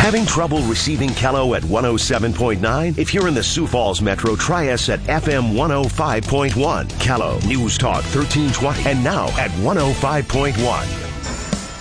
Having trouble receiving Kello at 107.9? If you're in the Sioux Falls Metro, try us at FM 105.1. Kello News Talk 1320. And now at 105.1.